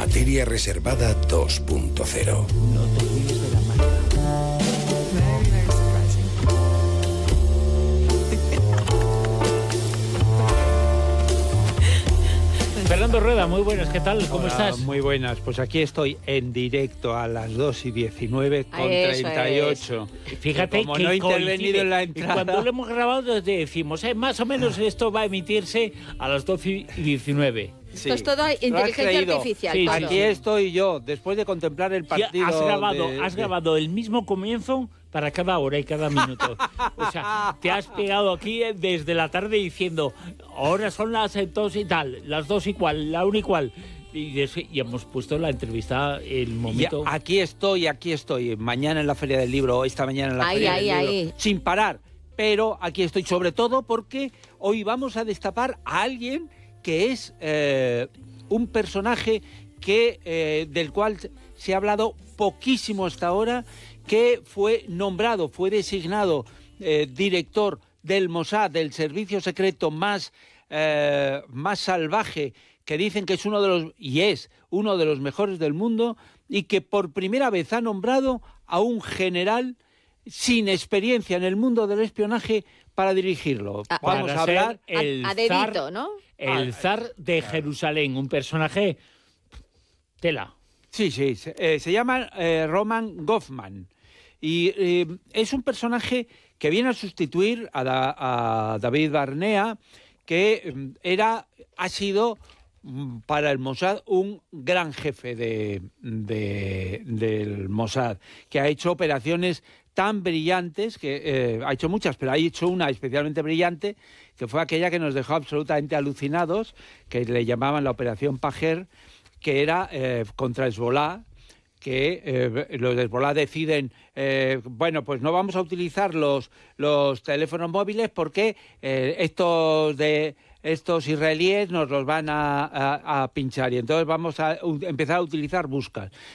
Materia reservada 2.0. No te cuides de la máquina. Very, very surprising. Fernando Rueda, muy buenas, ¿qué tal? ¿Cómo estás? Muy buenas, pues aquí estoy en directo a las 2:19 con Eso 38. Fíjate Como que no he intervenido coincide. en la Y entrada. cuando lo hemos grabado decimos, más o menos esto va a emitirse a las 12:19. Sí. Esto es todo Lo has inteligencia creído. artificial. Sí, todo. Aquí estoy yo, después de contemplar el partido. Has grabado el mismo comienzo para cada hora y cada minuto. O sea, te has pegado aquí desde la tarde diciendo, ahora son las 2 y tal, las 2 y cual, la 1 y cual. Y hemos puesto la entrevista el momento. Aquí estoy. Mañana en la Feria del Libro, esta mañana en la Feria del Libro. Ahí. Sin parar. Pero aquí estoy, sobre todo porque hoy vamos a destapar a alguien que es un personaje del cual se ha hablado poquísimo hasta ahora, que fue designado director del Mossad, del servicio secreto más salvaje, que dicen que es uno de los mejores del mundo, y que por primera vez ha nombrado a un general sin experiencia en el mundo del espionaje para dirigirlo. Vamos a hablar a dedito, ¿no? El zar de Jerusalén, un personaje tela. Sí, se llama Roman Goffman, y es un personaje que viene a sustituir a David Barnea, que ha sido para el Mossad un gran jefe del Mossad, que ha hecho operaciones tan brillantes, que ha hecho muchas, pero ha hecho una especialmente brillante, que fue aquella que nos dejó absolutamente alucinados, que le llamaban la Operación Pajer, que era contra Hezbolá, que los de Hezbolá deciden, pues no vamos a utilizar los teléfonos móviles porque estos israelíes nos los van a pinchar, y entonces vamos a empezar a utilizar buscas.